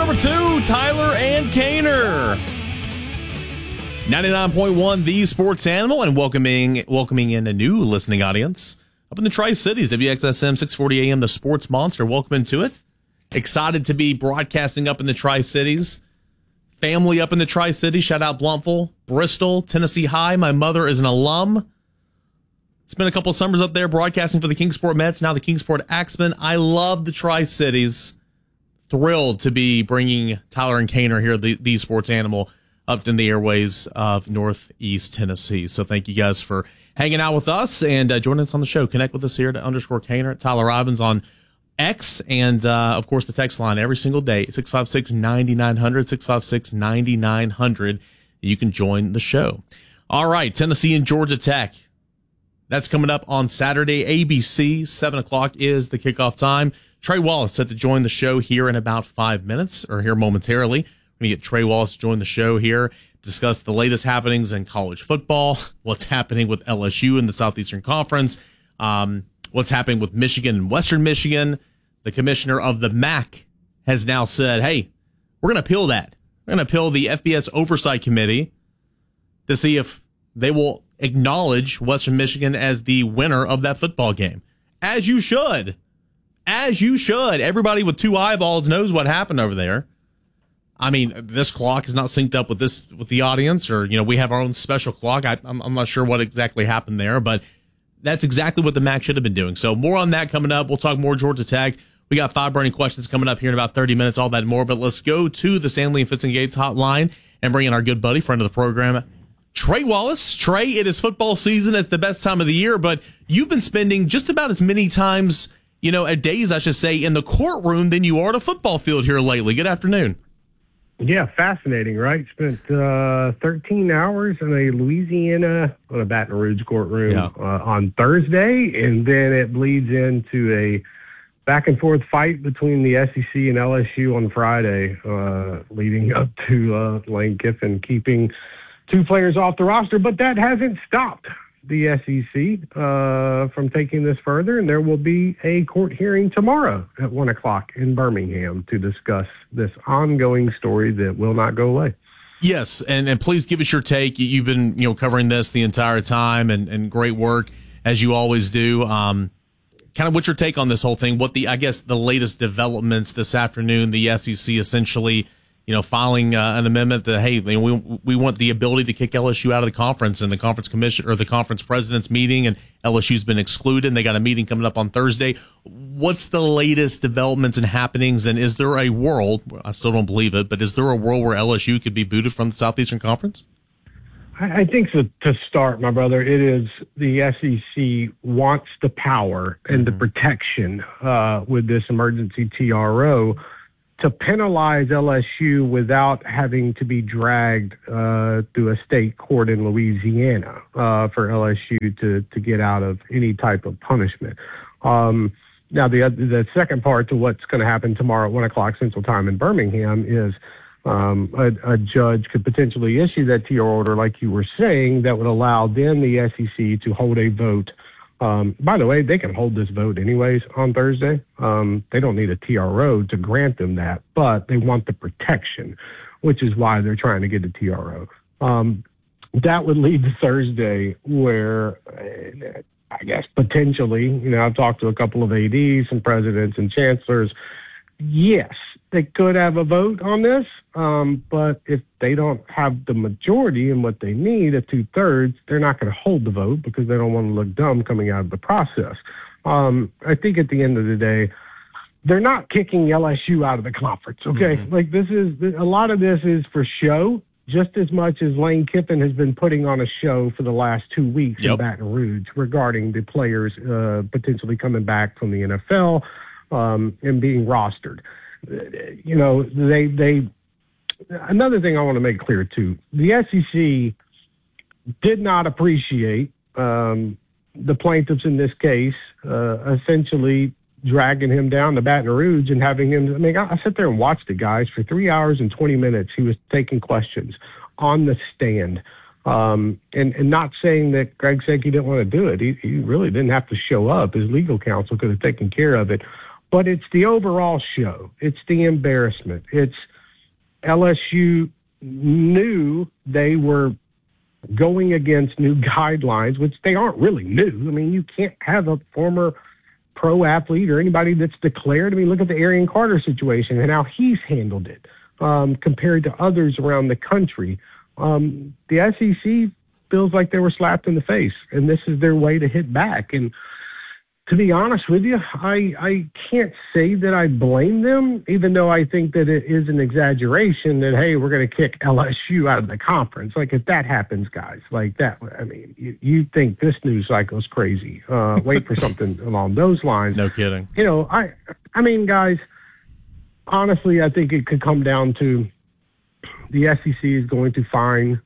number 2, Tyler and Kaner. 99.1 The Sports Animal, and welcoming in a new listening audience up in the Tri-Cities. WXSM 640 AM, the Sports Monster. Welcome into it. Excited to be broadcasting up in the Tri-Cities. Family up in the Tri-Cities. Shout out Blountville, Bristol, Tennessee High. My mother is an alum. Spent a couple of summers up there broadcasting for the Kingsport Mets, now the Kingsport Axemen. I love the Tri-Cities. Thrilled to be bringing Tyler and Kaner here, the Sports Animal, up in the airways of Northeast Tennessee. So thank you guys for hanging out with us and joining us on the show. Connect with us here to _Kaner at Tyler Robbins on X, and of course the text line every single day, 656-9900, 656-9900. You can join the show. All right, Tennessee and Georgia Tech. That's coming up on Saturday, ABC. 7 o'clock is the kickoff time. Trey Wallace set to join the show here in about 5 minutes, or here momentarily. We're going to get Trey Wallace to join the show here, discuss the latest happenings in college football, what's happening with LSU in the Southeastern Conference, what's happening with Michigan and Western Michigan. The commissioner of the MAC has now said, hey, we're going to appeal that. We're going to appeal the FBS Oversight Committee to see if they will acknowledge Western Michigan as the winner of that football game. As you should. As you should. Everybody with 2 eyeballs knows what happened over there. I mean, this clock is not synced up with the audience, or, we have our own special clock. I'm not sure what exactly happened there, but that's exactly what the MAC should have been doing. So more on that coming up. We'll talk more Georgia Tech. We got 5 burning questions coming up here in about 30 minutes, all that and more. But let's go to the Stanley and Fitz and Gates hotline and bring in our good buddy, friend of the program, Trey Wallace. Trey, it is football season. It's the best time of the year, but you've been spending just about as many times, days, I should say, in the courtroom than you are at a football field here lately. Good afternoon. Yeah, fascinating, right? Spent 13 hours in a Louisiana, on a Baton Rouge courtroom on Thursday, and then it bleeds into a back-and-forth fight between the SEC and LSU on Friday, leading up to Lane Kiffin keeping 2 players off the roster. But that hasn't stopped the SEC from taking this further, and there will be a court hearing tomorrow at 1 o'clock in Birmingham to discuss this ongoing story that will not go away. Yes, and please give us your take. You've been covering this the entire time, and great work as you always do. Kind of what's your take on this whole thing? What the latest developments this afternoon? The SEC essentially filing an amendment that, hey, we want the ability to kick LSU out of the conference, and the conference commission or the conference president's meeting, and LSU's been excluded, and they got a meeting coming up on Thursday. What's the latest developments and happenings, and is there a world, I still don't believe it, but is there a world where LSU could be booted from the Southeastern Conference? I think so, to start, my brother, it is the SEC wants the power and the protection with this emergency TRO to penalize LSU without having to be dragged through a state court in Louisiana for LSU to get out of any type of punishment. Now, the second part to what's going to happen tomorrow at 1 o'clock Central Time in Birmingham is a judge could potentially issue that TRO order, like you were saying, that would allow then the SEC to hold a vote. By the way, they can hold this vote anyways on Thursday. They don't need a TRO to grant them that, but they want the protection, which is why they're trying to get a TRO. That would lead to Thursday where, I guess, potentially, I've talked to a couple of ADs and presidents and chancellors. Yes, they could have a vote on this, but if they don't have the majority in what they need at 2/3, they're not going to hold the vote because they don't want to look dumb coming out of the process. I think at the end of the day, they're not kicking LSU out of the conference, okay? Mm-hmm. Like, a lot of this is for show, just as much as Lane Kiffin has been putting on a show for the last 2 weeks in Baton Rouge regarding the players potentially coming back from the NFL and being rostered. Another thing I want to make clear too, the SEC did not appreciate the plaintiffs in this case essentially dragging him down to Baton Rouge and having him, I sat there and watched it, guys, for 3 hours and 20 minutes. He was taking questions on the stand. And not saying that Greg Sankey didn't want to do it. He really didn't have to show up. His legal counsel could have taken care of it. But it's the overall show. It's the embarrassment. It's LSU knew they were going against new guidelines, which they aren't really new. I mean, you can't have a former pro athlete or anybody that's declared. I mean, look at the Arian Carter situation and how he's handled it compared to others around the country. The SEC feels like they were slapped in the face, and this is their way to hit back. And to be honest with you, I can't say that I blame them, even though I think that it is an exaggeration that, hey, we're going to kick LSU out of the conference. Like, if that happens, guys, like that, I mean, you think this news cycle is crazy. Wait for something along those lines. No kidding. You know, I mean, guys, honestly, I think it could come down to the SEC is going to fine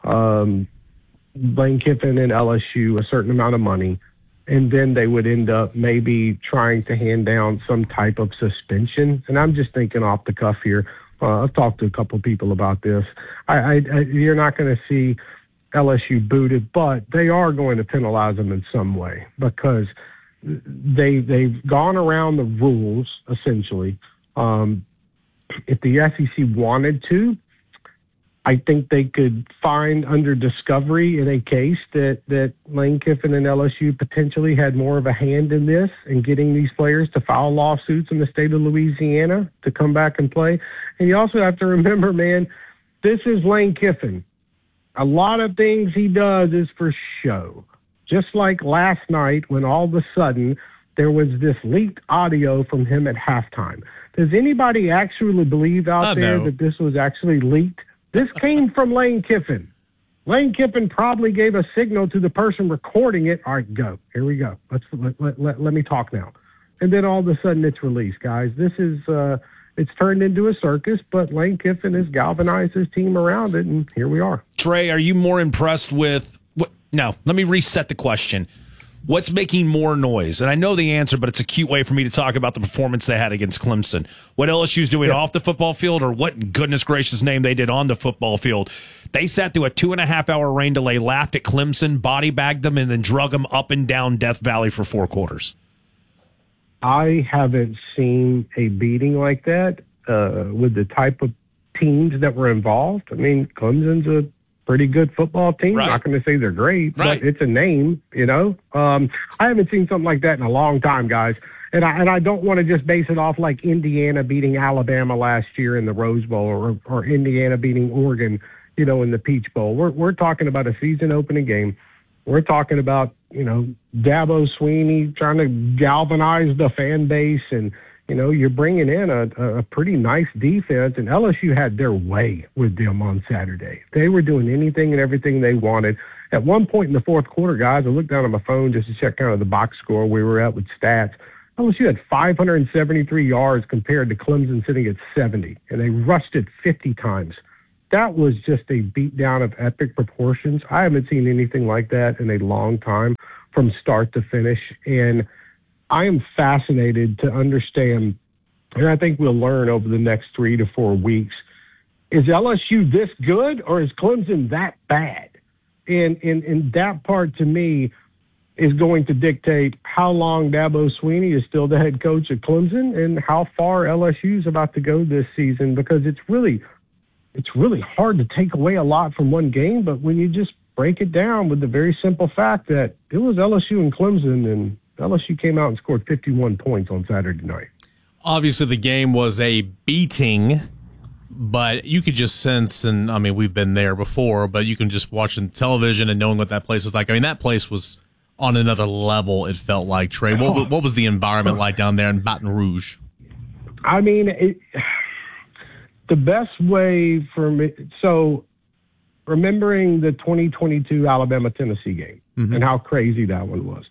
Lane Kiffin and LSU a certain amount of money, and then they would end up maybe trying to hand down some type of suspension. And I'm just thinking off the cuff here. I've talked to a couple of people about this. You're not going to see LSU booted, but they are going to penalize them in some way because they've gone around the rules, essentially. If the SEC wanted to, I think they could find under discovery in a case that Lane Kiffin and LSU potentially had more of a hand in this and getting these players to file lawsuits in the state of Louisiana to come back and play. And you also have to remember, man, this is Lane Kiffin. A lot of things he does is for show. Just like last night when all of a sudden there was this leaked audio from him at halftime. Does anybody actually believe out there that this was actually leaked? This came from Lane Kiffin. Lane Kiffin probably gave a signal to the person recording it. All right, go. Here we go. Let me talk now. And then all of a sudden it's released, guys. This is it's turned into a circus, but Lane Kiffin has galvanized his team around it, and here we are. Trey, are you more impressed with no, let me reset the question. What's making more noise? And I know the answer, but it's a cute way for me to talk about the performance they had against Clemson. What LSU's doing off the football field, or what, goodness gracious name, they did on the football field. They sat through a 2.5-hour rain delay, laughed at Clemson, body bagged them, and then drug them up and down Death Valley for 4 quarters. I haven't seen a beating like that with the type of teams that were involved. I mean, Clemson's a pretty good football team. Right. Not going to say they're great, but it's a name, you know. I haven't seen something like that in a long time, guys. And I don't want to just base it off like Indiana beating Alabama last year in the Rose Bowl or Indiana beating Oregon, you know, in the Peach Bowl. We're talking about a season opening game. We're talking about, you know, Dabo Swinney trying to galvanize the fan base, and, you know, you're bringing in a pretty nice defense, and LSU had their way with them on Saturday. They were doing anything and everything they wanted. At one point in the fourth quarter, guys, I looked down at my phone just to check kind of the box score we were at with stats. LSU had 573 yards compared to Clemson sitting at 70, and they rushed it 50 times. That was just a beatdown of epic proportions. I haven't seen anything like that in a long time from start to finish, and I am fascinated to understand, and I think we'll learn over the next 3 to 4 weeks, is LSU this good or is Clemson that bad? And that part to me is going to dictate how long Dabo Swinney is still the head coach at Clemson and how far LSU is about to go this season, because it's really hard to take away a lot from one game, but when you just break it down with the very simple fact that it was LSU and Clemson, and LSU came out and scored 51 points on Saturday night. Obviously, the game was a beating, but you could just sense, and I mean, we've been there before, but you can just watching television and knowing what that place is like. I mean, that place was on another level, it felt like. Trey, what was the environment like down there in Baton Rouge? I mean, the best way for me, so remembering the 2022 Alabama-Tennessee game and how crazy that one was.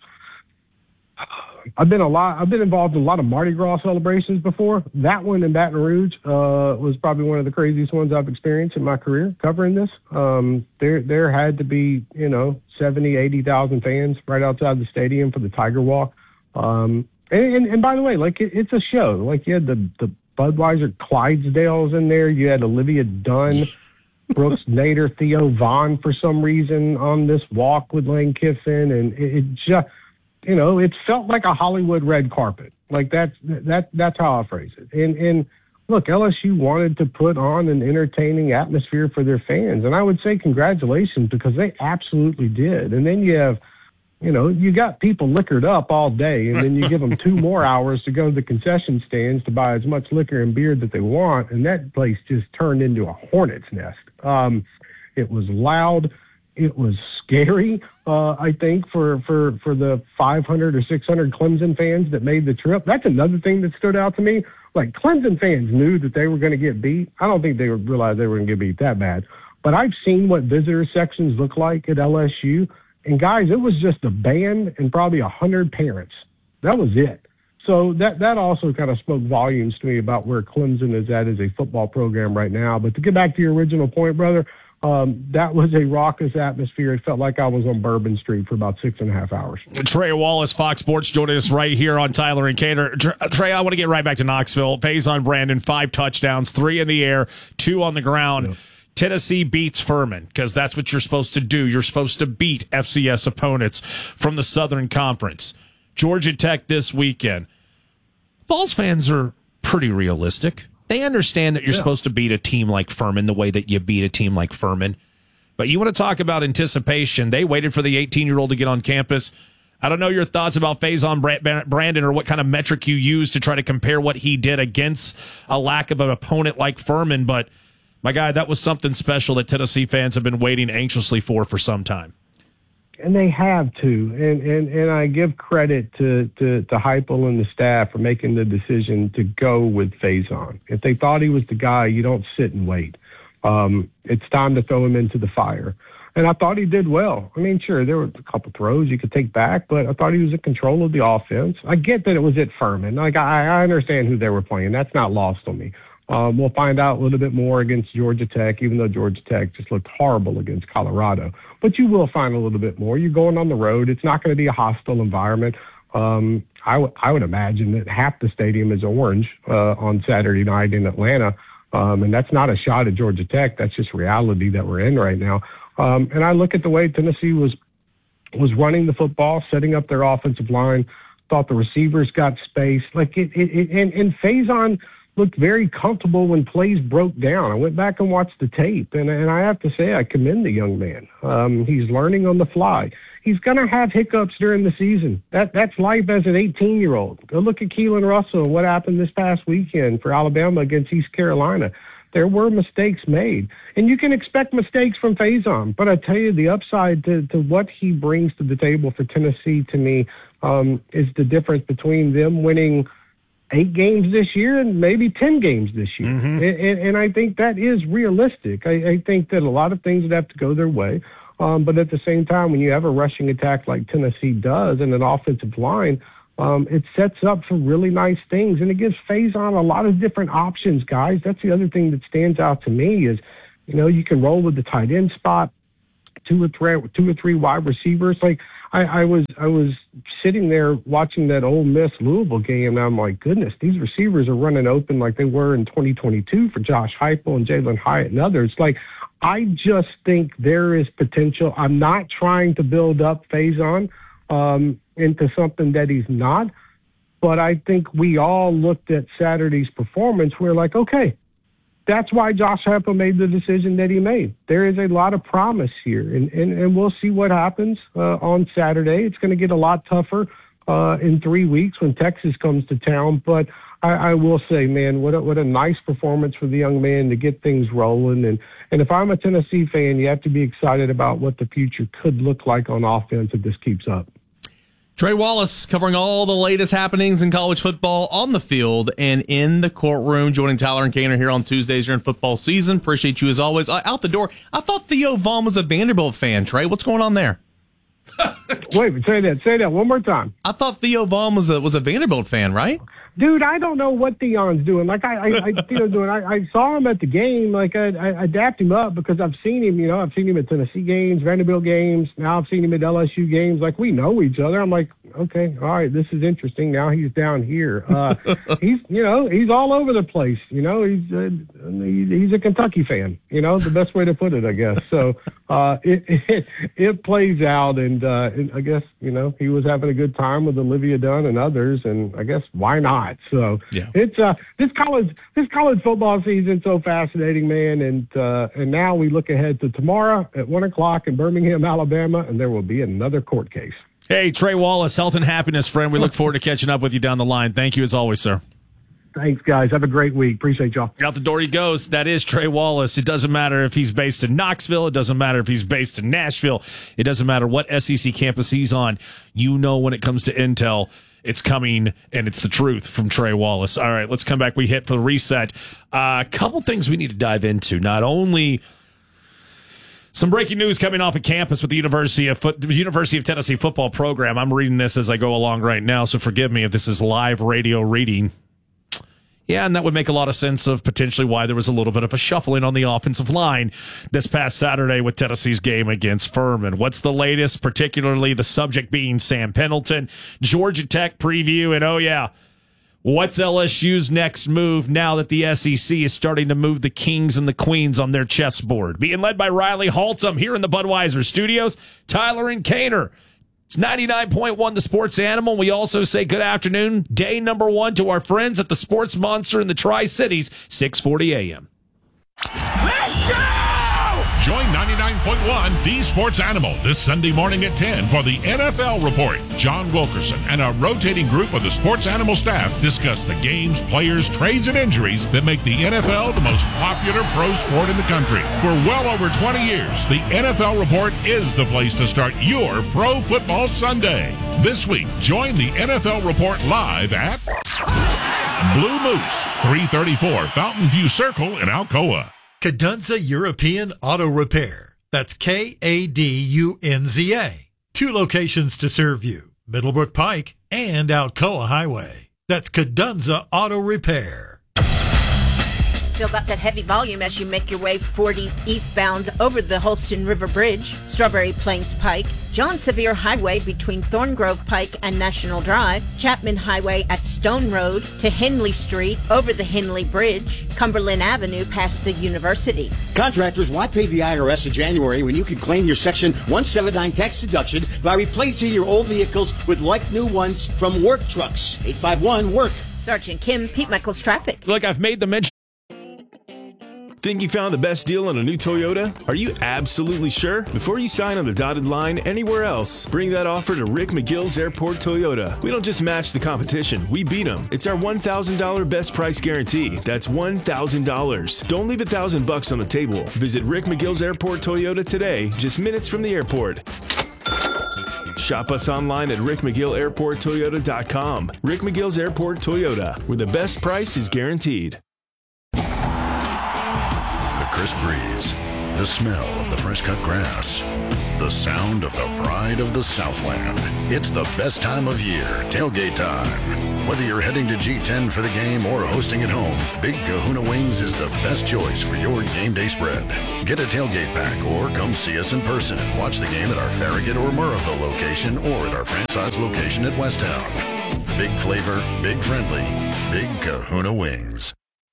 I've been involved in a lot of Mardi Gras celebrations before. That one in Baton Rouge was probably one of the craziest ones I've experienced in my career covering this. There had to be, 70, 80,000 fans right outside the stadium for the Tiger Walk. And by the way, like it's a show. Like you had the Budweiser Clydesdales in there. You had Olivia Dunn, Brooks Nader, Theo Vaughn for some reason on this walk with Lane Kiffin, and it just. It felt like a Hollywood red carpet. Like that's how I phrase it. And look, LSU wanted to put on an entertaining atmosphere for their fans. And I would say congratulations, because they absolutely did. And then you have, you got people liquored up all day, and then you give them 2 more hours to go to the concession stands to buy as much liquor and beer that they want. And that place just turned into a hornet's nest. It was loud. It was scary, I think, for the 500 or 600 Clemson fans that made the trip. That's another thing that stood out to me. Like, Clemson fans knew that they were going to get beat. I don't think they realized they were going to get beat that bad. But I've seen what visitor sections look like at LSU. And, guys, it was just a band and probably 100 parents. That was it. So that also kind of spoke volumes to me about where Clemson is at as a football program right now. But to get back to your original point, brother, that was a raucous atmosphere. It felt like I was on Bourbon Street for about 6.5 hours. Trey Wallace, Fox Sports, joining us right here on Tyler and Cater. Trey, I want to get right back to Knoxville. Faison Brandon, 5 touchdowns, 3 in the air, 2 on the ground. Yep. Tennessee beats Furman, because that's what you're supposed to do. You're supposed to beat FCS opponents from the Southern Conference. Georgia Tech this weekend. Vols fans are pretty realistic. They understand that you're supposed to beat a team like Furman the way that you beat a team like Furman. But you want to talk about anticipation. They waited for the 18-year-old to get on campus. I don't know your thoughts about Faison Brandon, or what kind of metric you use to try to compare what he did against a lack of an opponent like Furman. But, my guy, that was something special that Tennessee fans have been waiting anxiously for some time. And they have to, and I give credit to Heupel and the staff for making the decision to go with Faison. If they thought he was the guy, you don't sit and wait. It's time to throw him into the fire. And I thought he did well. I mean, sure, there were a couple throws you could take back, but I thought he was in control of the offense. I get that it was at Furman. Like, I understand who they were playing. That's not lost on me. We'll find out a little bit more against Georgia Tech, even though Georgia Tech just looked horrible against Colorado. But you will find a little bit more. You're going on the road. It's not going to be a hostile environment. I would imagine that half the stadium is orange on Saturday night in Atlanta. And that's not a shot at Georgia Tech. That's just reality that we're in right now. And I look at the way Tennessee was running the football, setting up their offensive line, thought the receivers got space. Like and Faison looked very comfortable when plays broke down. I went back and watched the tape, and I have to say I commend the young man. He's learning on the fly. He's going to have hiccups during the season. That's life as an 18-year-old. Go look at Keelan Russell and what happened this past weekend for Alabama against East Carolina. There were mistakes made, and you can expect mistakes from Faison. But I tell you, the upside to what he brings to the table for Tennessee, to me, is the difference between them winning 8 games this year and maybe 10 games this year. Mm-hmm. And I think that is realistic. I think that a lot of things would have to go their way. But at the same time, when you have a rushing attack like Tennessee does and an offensive line, it sets up for really nice things. And it gives Faison a lot of different options, guys. That's the other thing that stands out to me is, you can roll with the tight end spot, 2 or 3 wide receivers. Like, I was sitting there watching that Ole Miss Louisville game, and I'm like, goodness, these receivers are running open like they were in 2022 for Josh Heupel and Jalen Hyatt and others. Like, I just think there is potential. I'm not trying to build up Faison into something that he's not, but I think we all looked at Saturday's performance. We're like, okay, that's why Josh Heupel made the decision that he made. There is a lot of promise here, and we'll see what happens on Saturday. It's going to get a lot tougher in 3 weeks when Texas comes to town. But I will say, man, what a nice performance for the young man to get things rolling. And if I'm a Tennessee fan, you have to be excited about what the future could look like on offense if this keeps up. Trey Wallace covering all the latest happenings in college football on the field and in the courtroom, joining Tyler and Kaner here on Tuesdays during football season. Appreciate you as always. Out the door, I thought Theo Vaughn was a Vanderbilt fan. Trey, what's going on there? Wait, say that one more time. I thought Theo Vaughn was a Vanderbilt fan, right? Dude, I don't know what Theon's doing. Like I saw him at the game. Like I dapped him up because I've seen him. I've seen him at Tennessee games, Vanderbilt games. Now I've seen him at LSU games. Like, we know each other. I'm like, okay, all right, this is interesting. Now he's down here. He's all over the place. He's a Kentucky fan. The best way to put it, I guess. So it plays out, and I guess he was having a good time with Olivia Dunn and others, and I guess why not? So it's this college football season so fascinating, man, and now we look ahead to tomorrow at 1:00 in Birmingham, Alabama, and there will be another court case. Hey, Trey Wallace, health and happiness, friend. We look forward to catching up with you down the line. Thank you as always, sir. Thanks, guys. Have a great week. Appreciate y'all. Out the door he goes. That is Trey Wallace. It doesn't matter if he's based in Knoxville. It doesn't matter if he's based in Nashville. It doesn't matter what SEC campus he's on. When it comes to intel, it's coming, and it's the truth from Trey Wallace. All right, let's come back. We hit for the reset. A couple things we need to dive into. Not only some breaking news coming off of campus with the University of Tennessee football program. I'm reading this as I go along right now, so forgive me if this is live radio reading. Yeah, and that would make a lot of sense of potentially why there was a little bit of a shuffling on the offensive line this past Saturday with Tennessee's game against Furman. What's the latest, particularly the subject being Sam Pendleton, Georgia Tech preview, and what's LSU's next move now that the SEC is starting to move the kings and the queens on their chessboard? Being led by Riley Haltom here in the Budweiser studios, Tyler and Kaner. It's 99.1 The Sports Animal. We also say good afternoon, day number 1 to our friends at the Sports Monster in the Tri-Cities, 640 a.m. Let's go! Join 99.1 The Sports Animal this Sunday morning at 10 for the NFL Report. John Wilkerson and a rotating group of the Sports Animal staff discuss the games, players, trades, and injuries that make the NFL the most popular pro sport in the country. For well over 20 years, the NFL Report is the place to start your pro football Sunday. This week, join the NFL Report live at Blue Moose, 334 Fountain View Circle in Alcoa. Cadunza European Auto Repair. That's Kadunza. 2 locations to serve you, Middlebrook Pike and Alcoa Highway. That's Cadunza Auto Repair. Still got that heavy volume as you make your way 40 eastbound over the Holston River Bridge, Strawberry Plains Pike, John Sevier Highway between Thorngrove Pike and National Drive, Chapman Highway at Stone Road to Henley Street over the Henley Bridge, Cumberland Avenue past the University. Contractors, why pay the IRS in January when you can claim your Section 179 tax deduction by replacing your old vehicles with like new ones from Work Trucks? 851-WORK. Sergeant Kim, Pete Michaels Traffic. Look, I've made the mention. Think you found the best deal on a new Toyota? Are you absolutely sure? Before you sign on the dotted line anywhere else, bring that offer to Rick McGill's Airport Toyota. We don't just match the competition, we beat them. It's our $1,000 best price guarantee. That's $1,000. Don't leave $1,000 on the table. Visit Rick McGill's Airport Toyota today, just minutes from the airport. Shop us online at rickmcgillairporttoyota.com. Rick McGill's Airport Toyota, where the best price is guaranteed. Crisp breeze, the smell of the fresh cut grass, the sound of the pride of the Southland. It's the best time of year, tailgate time. Whether you're heading to G10 for the game or hosting at home, Big Kahuna Wings is the best choice for your game day spread. Get a tailgate pack or come see us in person and watch the game at our Farragut or Murrahville location or at our franchise location at Westtown. Big flavor, big friendly, Big Kahuna Wings.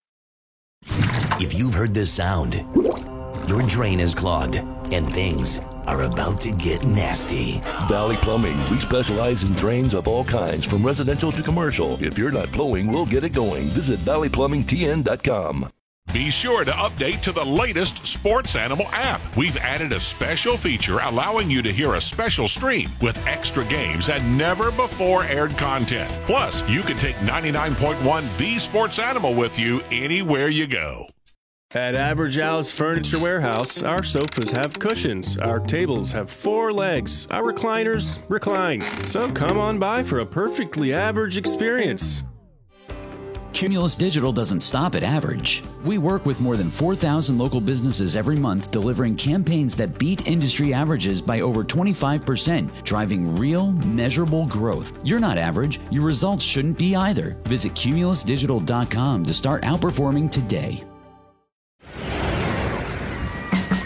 If you've heard this sound, your drain is clogged and things are about to get nasty. Valley Plumbing. We specialize in drains of all kinds, from residential to commercial. If you're not flowing, we'll get it going. Visit valleyplumbingtn.com. Be sure to update to the latest Sports Animal app. We've added a special feature allowing you to hear a special stream with extra games and never before aired content. Plus, you can take 99.1 The Sports Animal with you anywhere you go. At Average Al's Furniture Warehouse, our sofas have cushions, our tables have 4 legs, our recliners recline. So come on by for a perfectly average experience. Cumulus Digital doesn't stop at average. We work with more than 4,000 local businesses every month, delivering campaigns that beat industry averages by over 25%, driving real, measurable growth. You're not average. Your results shouldn't be either. Visit cumulusdigital.com to start outperforming today.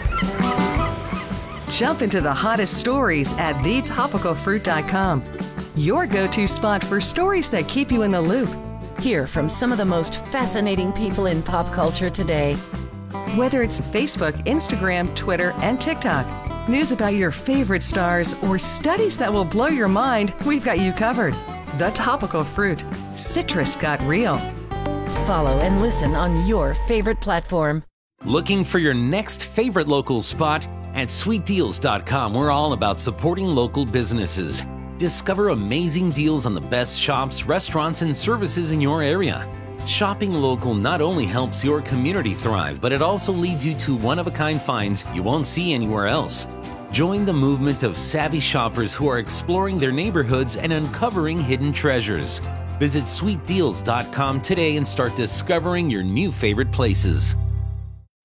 Jump into the hottest stories at thetopicalfruit.com. your go-to spot for stories that keep you in the loop. Hear from some of the most fascinating people in pop culture today. Whether it's Facebook, Instagram, Twitter, and TikTok, news about your favorite stars, or studies that will blow your mind, we've got you covered. The Topical Fruit. Citrus got real. Follow and listen on your favorite platform. Looking for your next favorite local spot? At sweetdeals.com, we're all about supporting local businesses. Discover amazing deals on the best shops, restaurants, and services in your area. Shopping local not only helps your community thrive, but it also leads you to one-of-a-kind finds you won't see anywhere else. Join the movement of savvy shoppers who are exploring their neighborhoods and uncovering hidden treasures. Visit sweetdeals.com today and start discovering your new favorite places.